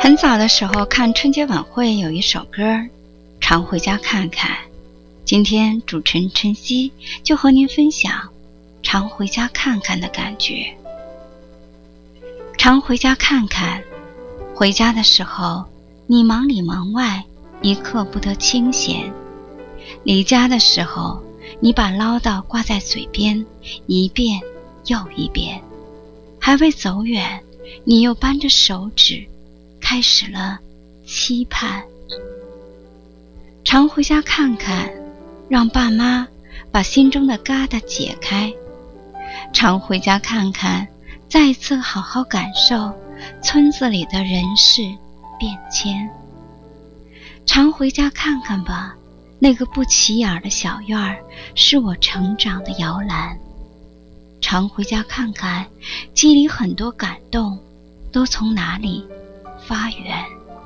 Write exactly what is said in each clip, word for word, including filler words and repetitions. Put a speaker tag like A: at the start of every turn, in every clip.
A: 很早的时候看春节晚会有一首歌，常回家看看。今天主持人晨曦就和您分享常回家看看的感觉。常回家看看，回家的时候你忙里忙外，一刻不得清闲。离家的时候你把唠叨挂在嘴边，一遍又一遍。还未走远，你又扳着手指开始了期盼。常回家看看，让爸妈把心中的疙瘩解开。常回家看看，再次好好感受村子里的人事变迁。常回家看看吧，那个不起眼的小院儿是我成长的摇篮。常回家看看，记里很多感动都从哪里发源。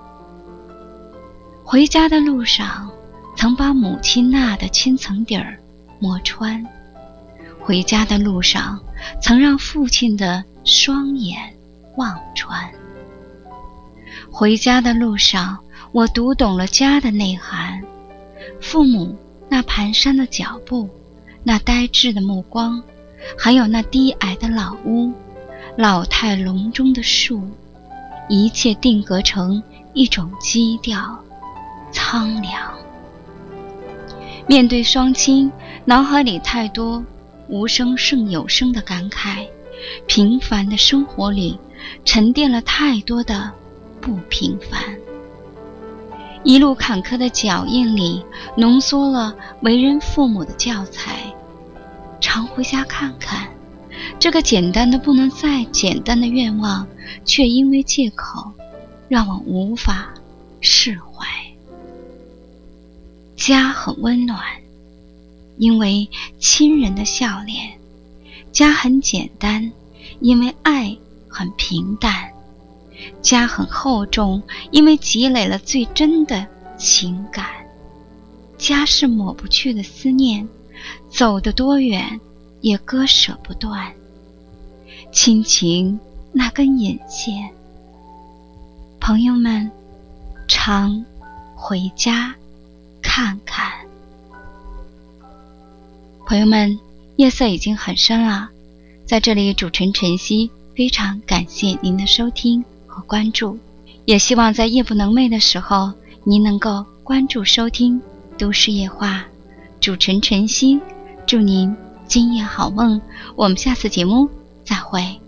A: 回家的路上曾把母亲那的千层底儿磨穿，回家的路上曾让父亲的双眼望穿。回家的路上我读懂了家的内涵，父母那蹒跚的脚步，那呆滞的目光，还有那低矮的老屋，老态龙钟的树，一切定格成一种基调，苍凉。面对双亲，脑海里太多无声胜有声的感慨，平凡的生活里沉淀了太多的不平凡。一路坎坷的脚印里浓缩了为人父母的教材。常回家看看，这个简单的不能再简单的愿望，却因为借口让我无法释怀。家很温暖，因为亲人的笑脸；家很简单，因为爱很平淡；家很厚重，因为积累了最真的情感。家是抹不去的思念，走得多远也割舍不断。亲情那根引线，朋友们，常回家看看。朋友们，夜色已经很深了，在这里主持人晨曦非常感谢您的收听和关注，也希望在夜不能寐的时候您能够关注收听都市夜话。主持人晨曦祝您今夜好梦，我们下次节目再会。